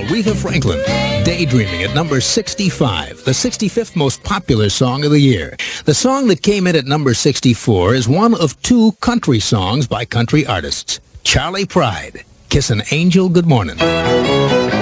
Aretha Franklin. Daydreaming at number 65, the 65th most popular song of the year. The song that came in at number 64 is one of two country songs by country artists. Charlie Pride, Kiss an Angel Good Morning.